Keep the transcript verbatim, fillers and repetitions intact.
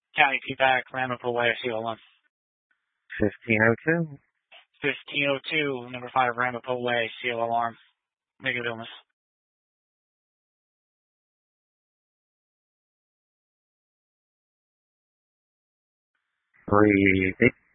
County P PAC, Ramapo Way, C O one. fifteen oh two. fifteen oh two, number five, Ramapo Way, C O alarm. Negative illness. Three, eight.